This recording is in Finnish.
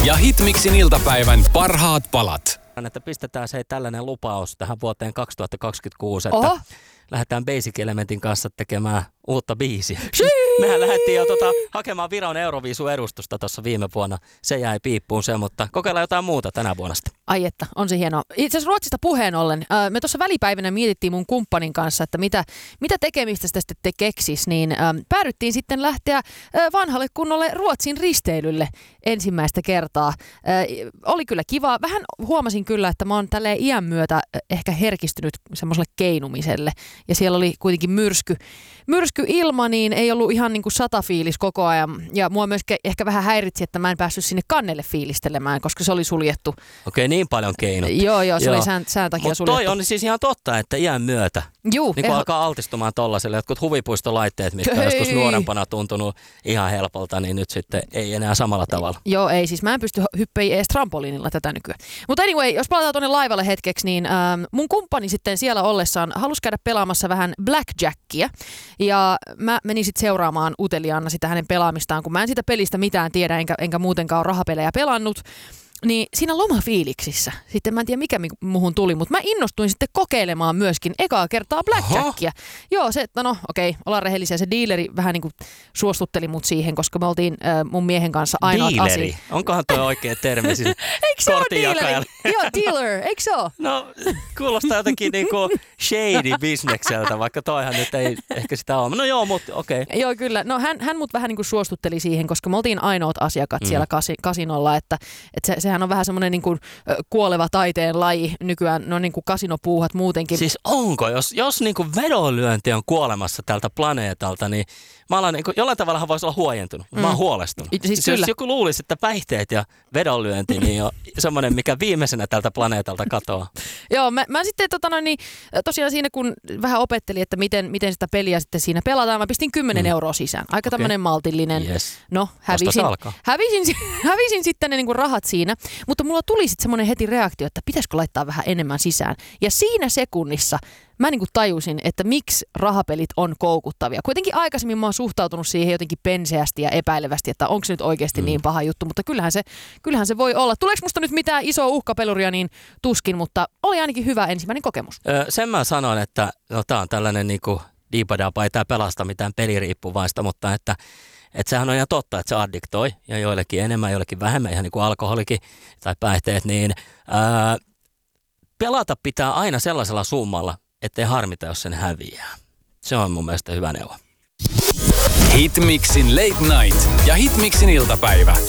ja Hitmixin iltapäivän parhaat palat. Että pistetään se tällainen lupaus tähän vuoteen 2026, että Oho. lähdetään Basic Elementin kanssa tekemään uutta biisiä. Mehän lähdettiin jo hakemaan Viron Euroviisu-edustusta tuossa viime vuonna. Se jäi piippuun se, mutta kokeillaan jotain muuta tänä vuonna sitten. Ai että, on se hienoa. Itse asiassa Ruotsista puheen ollen, me tuossa välipäivänä mietittiin mun kumppanin kanssa, että mitä tekemistä sitä sitten te keksis, niin päädyttiin sitten lähteä vanhalle kunnolle Ruotsin risteilylle ensimmäistä kertaa. Oli kyllä kiva. Vähän huomasin kyllä, että mä oon tälleen iän myötä ehkä herkistynyt semmoiselle keinumiselle. Ja siellä oli kuitenkin myrsky ilma, niin ei ollut ihan niin kuin satafiilis koko ajan. Ja mua myös ehkä vähän häiritsi, että mä en päässyt sinne kannelle fiilistelemään, koska se oli suljettu. Okei, niin paljon keinut. Joo, se oli sään takia suljettu. Mutta toi on siis ihan totta, että iän myötä Juu, niin kun alkaa altistumaan tollaselle, jotkut huvipuistolaitteet, mitkä on joskus nuorempana tuntunut ihan helpolta, niin nyt sitten ei enää samalla tavalla. Joo, ei siis mä en pysty hyppämään edes trampoliinilla tätä nykyään. Mutta anyway, jos palataan tuonne laivalle hetkeksi, niin mun kumppani sitten siellä ollessaan halusi käydä pelaamassa vähän blackjackia. Ja mä menin sitten seuraamaan uteliaana sitä hänen pelaamistaan, kun mä en siitä pelistä mitään tiedä, enkä muutenkaan ole rahapelejä pelannut. Niin siinä lomafiiliksissä, sitten mä en tiedä mikä muhun tuli, mutta mä innostuin sitten kokeilemaan myöskin ekaa kertaa blackjackia. Joo, se, ollaan rehellisiä, se dealeri vähän niin kuin suostutteli mut siihen, koska me oltiin mun miehen kanssa ainoat dealeri? Onkohan toi oikea termi? Eikö se ole dealeri? Joo, dealer, eikö se ole? No, kuulostaa jotenkin niinku shady bisnekseltä, vaikka toihan nyt ei ehkä sitä ole. No joo, mutta okei. Joo, kyllä. No hän mut vähän niin kuin suostutteli siihen, koska me oltiin ainoat asiakkaat siellä kasinolla, että sehän on vähän semmoinen niin kuin kuoleva taiteen laji nykyään, no niin kuin kasinopuuhat muutenkin. Siis onko, jos niin kuin vedonlyönti on kuolemassa tältä planeetalta, niin mä olen niin kuin, jollain tavalla voisi olla huojentunut. Mä oon huolestunut. Siis jos joku luulisi, että päihteet ja vedonlyönti niin on semmoinen, mikä viimeisenä tältä planeetalta katoaa. Joo, mä sitten tosiaan siinä kun vähän opettelin, että miten sitä peliä sitten siinä pelataan, mä pistin 10 euroa sisään. Aika tämmöinen maltillinen. Yes. No, hävisin sitten ne niinku rahat siinä, mutta mulla tuli sitten semmoinen heti reaktio, että pitäisikö laittaa vähän enemmän sisään. Ja siinä sekunnissa mä niinku tajusin, että miksi rahapelit on koukuttavia. Kuitenkin aikaisemmin mä oon suhtautunut siihen jotenkin penseästi ja epäilevästi, että onko se nyt oikeasti niin paha juttu, mutta kyllähän se voi olla. Tuleeko musta nyt mitään isoa uhkapeluria, niin tuskin, mutta oli ainakin hyvä ensimmäinen kokemus. Sen mä sanon, että tää on tällainen niinku diipadapa, ei tää pelasta mitään peliriippuvaista, mutta että sehän on ihan totta, että se addiktoi ja joillekin enemmän, joillekin vähemmän, ihan niin kuin alkoholikin tai päihteet, niin pelata pitää aina sellaisella summalla, ettei harmita, jos sen häviää. Se on mun mielestä hyvä neuvo. Hitmixin Late Night ja Hitmixin iltapäivä.